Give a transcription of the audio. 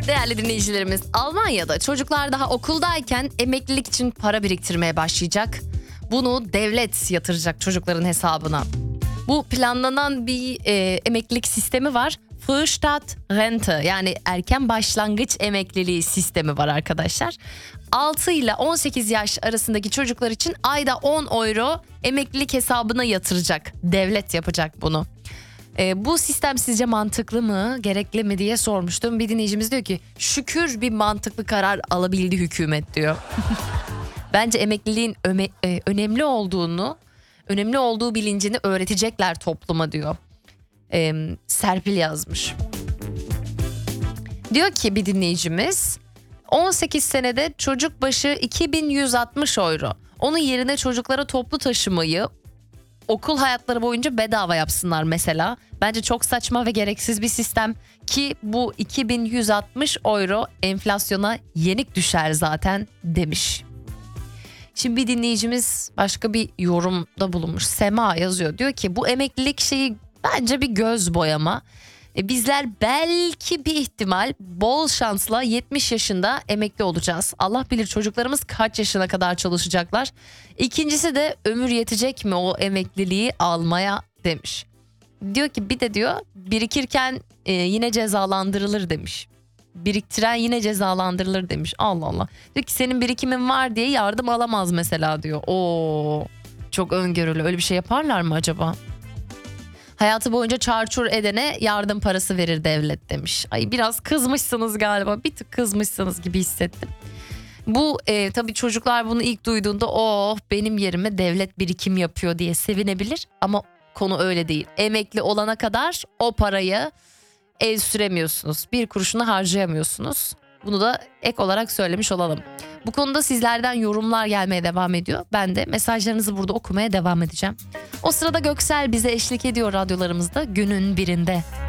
Değerli dinleyicilerimiz, Almanya'da çocuklar daha okuldayken emeklilik için para biriktirmeye başlayacak. Bunu devlet yatıracak çocukların hesabına. Bu planlanan bir emeklilik sistemi var. Frühstart-Rente, yani erken başlangıç emekliliği sistemi var arkadaşlar. 6 ile 18 yaş arasındaki çocuklar için ayda 10 euro emeklilik hesabına yatıracak. Devlet yapacak bunu. Bu sistem sizce mantıklı mı, gerekli mi diye sormuştum. Bir dinleyicimiz diyor ki şükür bir mantıklı karar alabildi hükümet diyor. Bence emekliliğin önemli olduğu bilincini öğretecekler topluma diyor. Serpil yazmış. Diyor ki bir dinleyicimiz, 18 senede çocuk başı 2160 euro. Onun yerine çocuklara toplu taşımayı okul hayatları boyunca bedava yapsınlar mesela. Bence çok saçma ve gereksiz bir sistem ki bu 2160 euro enflasyona yenik düşer zaten demiş. Şimdi bir dinleyicimiz başka bir yorumda bulunmuş. Sema yazıyor, diyor ki bu emeklilik şeyi bence bir göz boyama. Bizler belki bir ihtimal bol şansla 70 yaşında emekli olacağız. Allah bilir çocuklarımız kaç yaşına kadar çalışacaklar. İkincisi de ömür yetecek mi o emekliliği almaya demiş. Diyor ki bir de diyor birikirken yine cezalandırılır demiş. Biriktiren yine cezalandırılır demiş. Allah Allah. Diyor ki senin birikimin var diye yardım alamaz mesela diyor. Oo, çok öngörülü, öyle bir şey yaparlar mı acaba? Hayatı boyunca çarçur edene yardım parası verir devlet demiş. Ay biraz kızmışsınız galiba. Bir tık kızmışsınız gibi hissettim. Bu tabii çocuklar bunu ilk duyduğunda oh benim yerime devlet birikim yapıyor diye sevinebilir. Ama konu öyle değil. Emekli olana kadar o parayı el süremiyorsunuz. Bir kuruşunu harcayamıyorsunuz. Bunu da ek olarak söylemiş olalım. Bu konuda sizlerden yorumlar gelmeye devam ediyor. Ben de mesajlarınızı burada okumaya devam edeceğim. O sırada Göksel bize eşlik ediyor radyolarımızda günün birinde.